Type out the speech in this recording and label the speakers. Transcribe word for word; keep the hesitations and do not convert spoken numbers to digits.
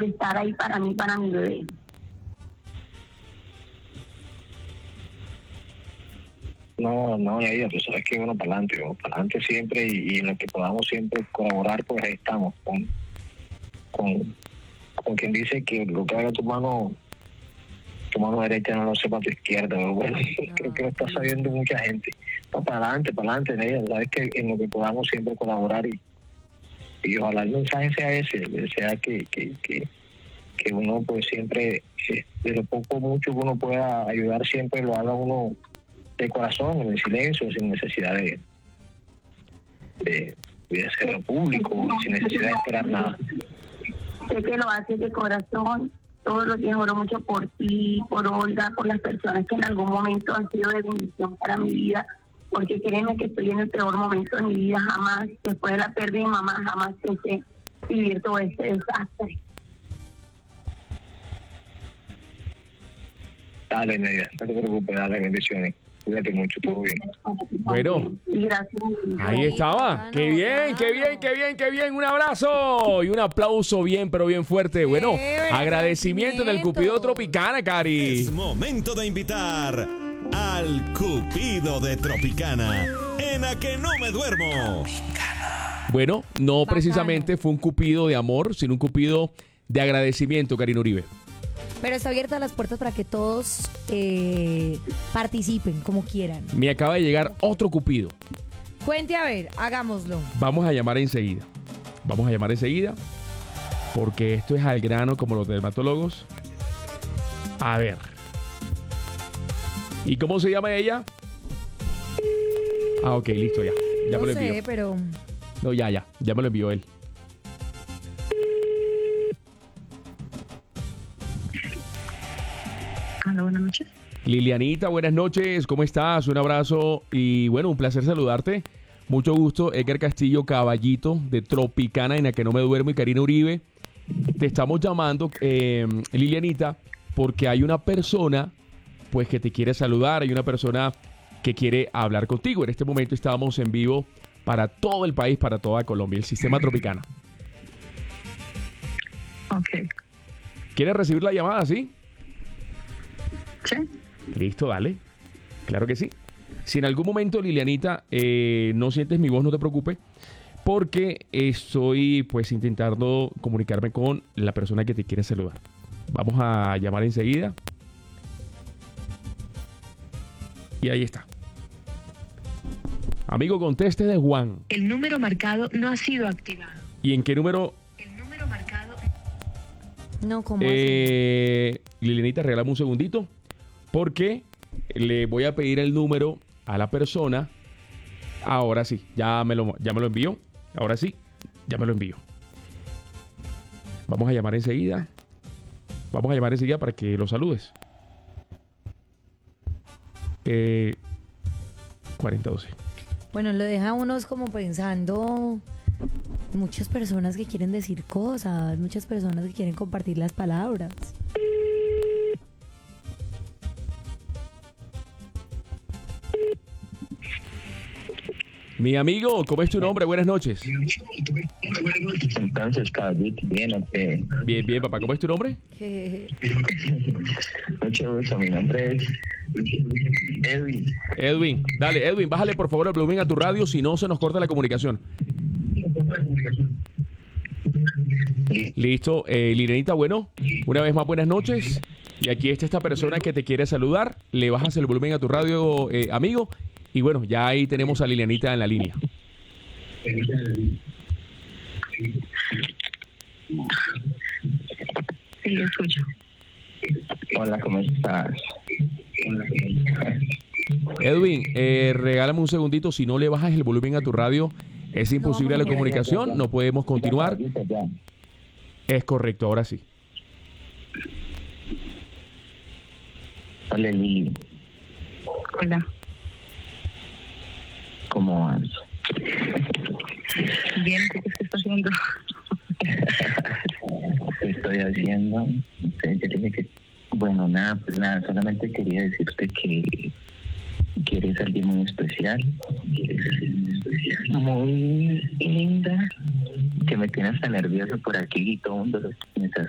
Speaker 1: por estar ahí para mí, para mi bebé.
Speaker 2: No, no, ella, tú sabes que bueno, para adelante, vamos para adelante siempre y, y en lo que podamos siempre colaborar, pues ahí estamos, con, con, con quien dice que lo que haga tu mano, tu mano derecha no lo sepa tu izquierda, pero bueno, no, creo que lo está sabiendo mucha gente. No, para adelante, para adelante, ella, sabes que en lo que podamos siempre colaborar y, y ojalá el mensaje sea ese, sea que, que, que, que uno pues siempre, eh, de lo poco o mucho que uno pueda ayudar, siempre lo haga uno de corazón, en el silencio, sin necesidad de, de, de hacerlo público, sin necesidad de esperar nada.
Speaker 1: Sé que lo haces de corazón, todos los días oro mucho por ti, por Olga, por las personas que en algún momento han sido de bendición para mi vida, porque créeme que estoy en el peor momento de mi vida, jamás, después de la pérdida de mi mamá, jamás pensé vivir todo este desastre.
Speaker 2: Dale, Nedia, no te preocupes, dale, bendiciones. Cuídate mucho, todo bien.
Speaker 3: Bueno,
Speaker 1: gracias.
Speaker 3: Ahí estaba. Qué bien, qué bien, qué bien, qué bien. Un abrazo y un aplauso bien, pero bien fuerte. Bueno, agradecimiento del Cupido Tropicana, Cari.
Speaker 4: Es momento de invitar al Cupido de Tropicana en A Que No Me Duermo.
Speaker 3: Bueno, no precisamente fue un Cupido de amor, sino un Cupido de agradecimiento, Karina Uribe.
Speaker 5: Pero está abierta las puertas para que todos eh, participen como quieran.
Speaker 3: Me acaba de llegar otro Cupido.
Speaker 5: Cuente a ver, hagámoslo.
Speaker 3: Vamos a llamar enseguida. Vamos a llamar enseguida. Porque esto es al grano como los dermatólogos. A ver. ¿Y cómo se llama ella? Ah, ok, listo, ya. Ya
Speaker 5: no
Speaker 3: me lo envió.
Speaker 5: sé, pero...
Speaker 3: No, ya, ya. Ya me lo envió él.
Speaker 6: Hola, buenas noches.
Speaker 3: Lilianita, buenas noches, ¿cómo estás? Un abrazo y bueno, un placer saludarte. Mucho gusto, Edgar Castillo, caballito de Tropicana en A Que No Me Duermo y Karina Uribe. Te estamos llamando, eh, Lilianita, porque hay una persona pues que te quiere saludar, hay una persona que quiere hablar contigo. En este momento estamos en vivo para todo el país, para toda Colombia, el sistema Tropicana.
Speaker 6: Ok.
Speaker 3: ¿Quieres recibir la llamada, sí?
Speaker 6: Sí.
Speaker 3: Listo, dale. Claro que sí. Si en algún momento, Lilianita, eh, no sientes mi voz, no te preocupes, porque estoy pues intentando comunicarme con la persona que te quiere saludar. Vamos a llamar enseguida. Y ahí está. Amigo, conteste de Juan.
Speaker 6: El número marcado no ha sido activado.
Speaker 3: ¿Y en qué número?
Speaker 6: El número marcado...
Speaker 5: No, ¿cómo
Speaker 3: Eh, Lilianita, regálame un segundito. Porque le voy a pedir el número a la persona. Ahora sí, ya me lo, ya me lo envió. Ahora sí, ya me lo envió. Vamos a llamar enseguida. Vamos a llamar enseguida para que lo saludes. Eh, cuarenta doce.
Speaker 5: Bueno, lo deja unos como pensando... Muchas personas que quieren decir cosas, muchas personas que quieren compartir las palabras.
Speaker 3: Mi amigo, ¿cómo es tu nombre? Buenas noches.
Speaker 2: Entonces, caballito, bien, ok.
Speaker 3: Bien, bien, papá. ¿Cómo es tu nombre?
Speaker 2: Mucho gusto, mi nombre es Edwin.
Speaker 3: Edwin. Dale, Edwin, bájale por favor el volumen a tu radio, si no se nos corta la comunicación. Listo. Eh, Lilianita, bueno, una vez más buenas noches. Y aquí está esta persona que te quiere saludar. Le bajas el volumen a tu radio, eh, amigo. Y bueno, ya ahí tenemos a Lilianita en la línea.
Speaker 6: Sí, lo escucho.
Speaker 2: Hola, ¿cómo estás?
Speaker 3: Edwin, eh, regálame un segundito. Si no le bajas el volumen a tu radio, es imposible la comunicación. No podemos continuar. Es correcto, ahora sí.
Speaker 2: Hola, Lili.
Speaker 6: Hola.
Speaker 2: ¿Cómo vas?
Speaker 6: Bien, ¿qué estás haciendo?
Speaker 2: ¿Qué estoy haciendo? Entonces, yo dije que... Bueno, nada, pues nada, solamente quería decirte que... que eres alguien muy especial. Que eres alguien muy especial. Muy linda. Que me tienes tan nervioso por aquí y todo el mundo me está